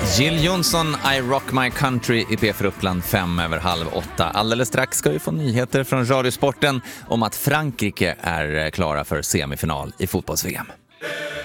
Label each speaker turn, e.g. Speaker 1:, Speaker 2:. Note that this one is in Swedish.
Speaker 1: Jill Johnson, I Rock My Country i P4 Uppland 7:05. Alldeles strax ska vi få nyheter från Radiosporten om att Frankrike är klara för semifinal i fotbolls-VM.